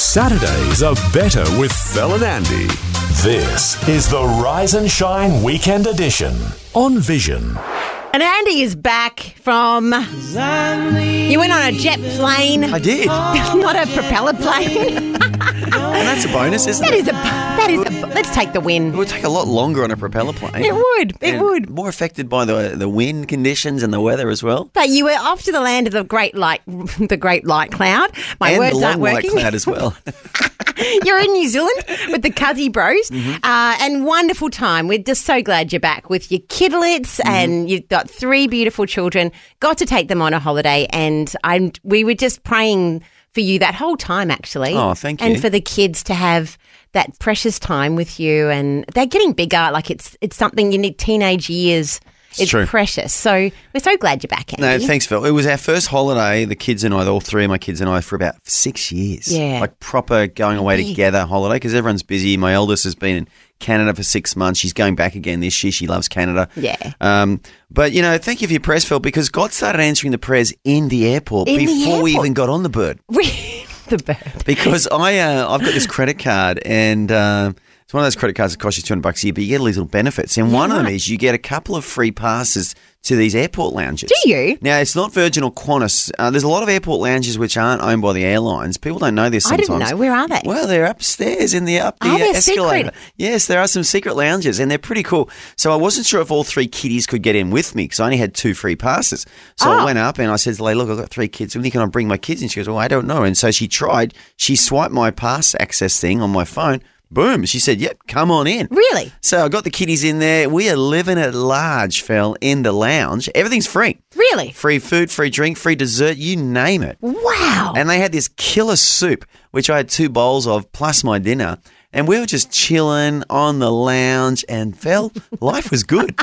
Saturdays are better with Fel and Andy. This is the Rise and Shine Weekend Edition on Vision. And Andy is back from... You went on a jet plane. I did. Not a propeller plane. And that's a bonus, isn't it? That is a... Let's take the win. It would take a lot longer on a propeller plane. It would. It And would. More affected by the wind conditions and the weather as well. But you were off to the land of the great light cloud. My And words the aren't long working. white cloud as well. You're in New Zealand with the Cuzzy Bros, and wonderful time. We're just so glad you're back with your kidlets, and you've got 3 beautiful children. Got to take them on a holiday, and we were just praying for you that whole time, actually. Oh, thank you. And for the kids to have that precious time with you, and they're getting bigger. Like it's something you need. Teenage years. It's true. precious. So we're so glad you're back, Andy. No, thanks, Phil. It was our first holiday, the kids and I, all 3 of my kids and I, for about 6 years. Yeah. Like proper going away together holiday because everyone's busy. My eldest has been in Canada for 6 months. She's going back again this year. She loves Canada. Yeah. But, thank you for your prayers, Phil, because God started answering the prayers in the airport before we even got on the bird. The bird. Because I've got this credit card and it's one of those credit cards that costs you $200 a year, but you get all these little benefits. And one of them is you get a couple of free passes to these airport lounges. Do you? Now, it's not Virgin or Qantas. There's a lot of airport lounges which aren't owned by the airlines. People don't know this sometimes. I didn't know. Where are they? Well, they're upstairs in the they're escalator. secret? Yes, there are some secret lounges and they're pretty cool. So I wasn't sure if all 3 kiddies could get in with me because I only had 2 free passes. So I went up and I said to the lady, look, I've got 3 kids. When can I bring my kids? And she goes, I don't know. And so she tried. She swiped my pass access thing on my phone. Boom. She said, yep, come on in. Really? So I got the kiddies in there. We are living at large, Fel, in the lounge. Everything's free. Really? Free food, free drink, free dessert, you name it. Wow. And they had this killer soup, which I had 2 bowls of, plus my dinner. And we were just chilling on the lounge and Fel, life was good.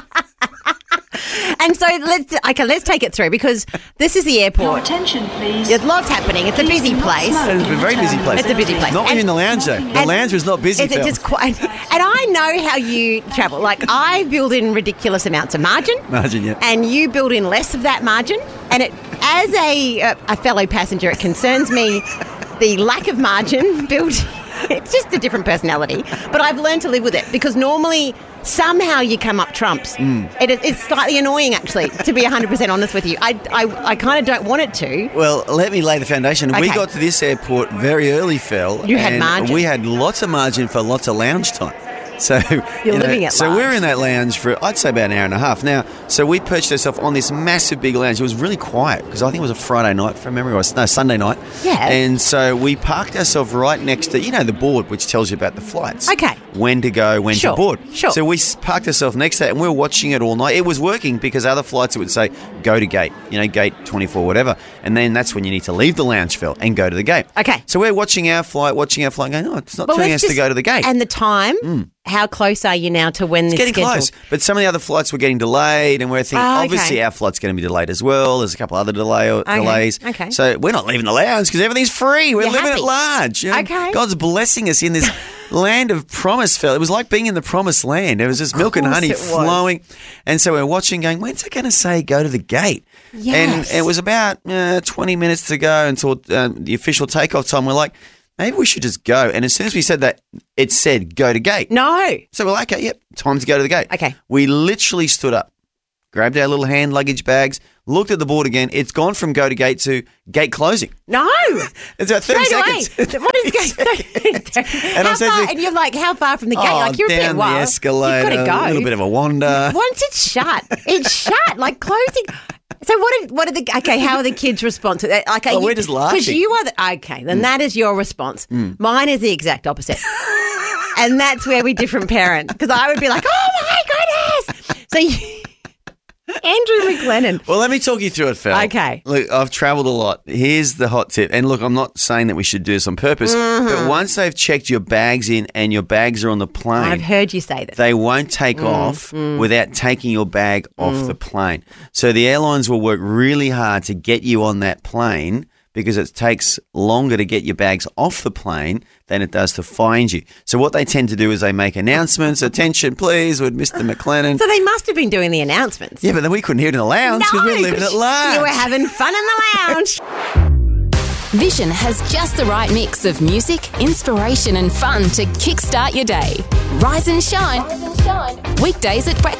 And so let's take it through because this is the airport. Your attention, please. There's lots happening. It's a busy place. It's a very busy place. It's a busy place. Not when you're in the lounge, though. The lounge was not busy, Is it Fel. just quite? And I know how you travel. Like I build in ridiculous amounts of margin. Margin, yeah. And you build in less of that margin. And as a fellow passenger, it concerns me the lack of margin built. It's just a different personality. But I've learned to live with it because normally somehow you come up trumps. It's slightly annoying, actually, to be 100% honest with you. I kind of don't want it to. Well, let me lay the foundation. We Okay. got to this airport very early, Fel. You had and margin. We had lots of margin for lots of lounge time. So You're living at So large. we were in that lounge for, I'd say, about an hour and a half. Now, so we perched ourselves on this massive big lounge. It was really quiet because I think it was a Friday night from memory, or Sunday night. Yeah. And so we parked ourselves right next to, the board which tells you about the flights. Okay. When to go, when Sure, to board. sure. So we parked ourselves next to that and we were watching it all night. It was working because other flights it would say, go to gate, gate 24, whatever. And then that's when you need to leave the lounge, Phil, and go to the gate. Okay. So we're watching our flight, going, oh, it's not telling us to go to the gate. And the time, how close are you now to when this It's getting schedule? close. But some of the other flights were getting delayed and we're thinking, Oh, okay. obviously our flight's going to be delayed as well. There's a couple other delays. okay. So we're not leaving the lounge because everything's free. We're You're living happy. at large. Okay. God's blessing us in this land of promise, Phil. It was like being in the promised land. There was just milk and course honey it was. flowing. And so we're watching going, when's it going to say go to the gate? Yes. And it was about 20 minutes to go until the official takeoff time. We're like, maybe we should just go. And as soon as we said that, it said go to gate. No. So we're like, okay, yep, time to go to the gate. Okay. We literally stood up, grabbed our little hand luggage bags, looked at the board again. It's gone from go to gate to gate closing. No. It's about 30 Straight seconds. away. What is going And I'm how saying far? to- And you're like, how far from the gate? Oh, Like you're a bit down the wild. escalator, You've got to go. a little bit of a wander. Once it's shut, like closing. So what are how are the kids respond to that? Like, we're just laughing. Because you are okay. Then that is your response. Mine is the exact opposite, and that's where we different parent. Because I would be like, oh my goodness. So Andrew McLennan. Well, let me talk you through it, Phil. Okay. Look, I've travelled a lot. Here's the hot tip. And look, I'm not saying that we should do this on purpose, but once they've checked your bags in and your bags are on the plane, I've heard you say this. they won't take off without taking your bag off the plane. So the airlines will work really hard to get you on that plane because it takes longer to get your bags off the plane than it does to find you. So what they tend to do is they make announcements, attention please with Mr. McLennan. So they must have been doing the announcements. Yeah, but then we couldn't hear it in the lounge because we're living at large. You were having fun in the lounge. Vision has just the right mix of music, inspiration and fun to kickstart your day. Rise and shine. Weekdays at breakfast.